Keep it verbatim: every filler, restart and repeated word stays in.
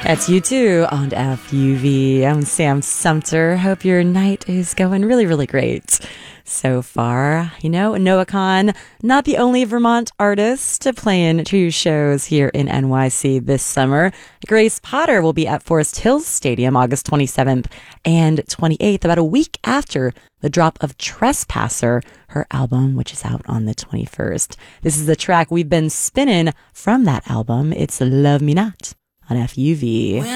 That's you too on F U V. I'm Sam Sumter. Hope your night is going really, really great so far. You know, Noah Kahan, not the only Vermont artist to play in two shows here in N Y C this summer. Grace Potter will be at Forest Hills Stadium August twenty-seventh and twenty-eighth, about a week after the drop of Trespasser, her album, which is out on the twenty-first. This is the track we've been spinning from that album. It's Love Me Not on F U V. When